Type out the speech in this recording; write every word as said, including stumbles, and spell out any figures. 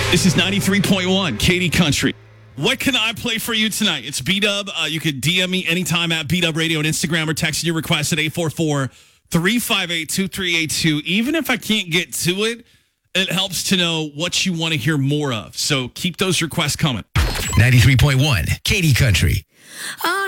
This is ninety-three point one, Katy Country. What can I play for you tonight? It's B-Dub. Uh, you can D M me anytime at B-Dub Radio on Instagram or text your request at eight four four, three five eight, two three eight two. Even if I can't get to it, it helps to know what you want to hear more of. So keep those requests coming. ninety-three point one, Katy Country. Oh,